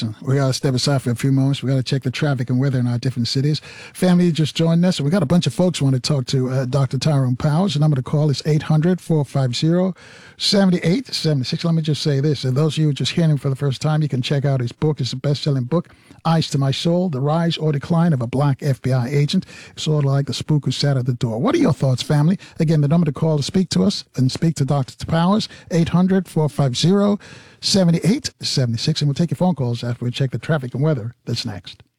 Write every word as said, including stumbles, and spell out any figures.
listen, we got to step aside for a few moments. We got to check the traffic and weather in our different cities. Family, you just joined us. We got a bunch of folks who want to talk to uh, Doctor Tyrone Powers. The number to call is eight hundred, four five zero, seven eight seven six. Let me just say this. And those of you who are just hearing him for the first time, you can check out his book. It's a best-selling book, Eyes to My Soul, The Rise or Decline of a Black F B I Agent. It's sort of like the spook who sat at the door. What are your thoughts, family? Again, the number to call to speak to us and speak to Doctor Powers, eight hundred, four five zero, seven eight seven six. And we'll take your phone calls after we check the traffic and weather. That's next.